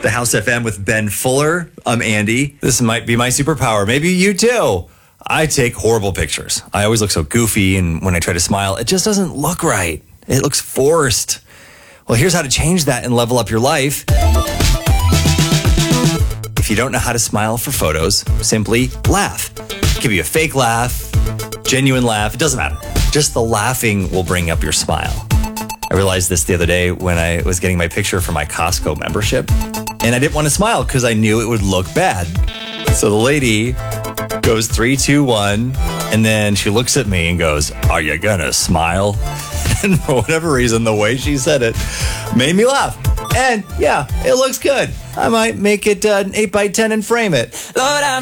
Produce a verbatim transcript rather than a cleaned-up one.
The House F M with Ben Fuller. I'm Andy. This might be my superpower. Maybe you too. I take horrible pictures. I always look so goofy, and when I try to smile, it just doesn't look right. It looks forced. Well, here's how to change that and level up your life. If you don't know how to smile for photos, simply laugh. It could be a fake laugh, genuine laugh. It doesn't matter. Just the laughing will bring up your smile. I realized this the other day when I was getting my picture for my Costco membership, and I didn't want to smile because I knew it would look bad. So the lady goes three, two, one, and then she looks at me and goes, "Are you gonna smile?" And for whatever reason, the way she said it made me laugh. And yeah, it looks good. I might make it uh, an eight by ten and frame it. Lord, I'm